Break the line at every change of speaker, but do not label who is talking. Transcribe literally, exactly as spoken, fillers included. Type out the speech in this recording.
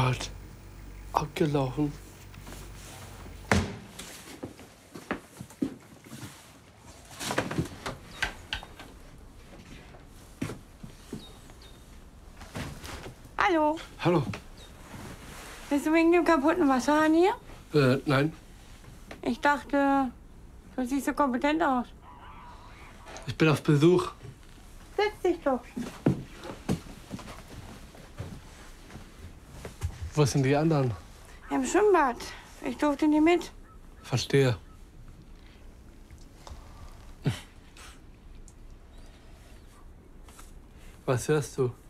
Gott. Abgelaufen.
Hallo.
Hallo.
Bist du wegen dem kaputten Wasserhahn hier?
Äh, nein.
Ich dachte, du siehst so kompetent aus.
Ich bin auf Besuch.
Setz dich doch.
Wo sind die anderen?
Im Schwimmbad. Ich durfte nicht mit.
Verstehe. Was hörst du?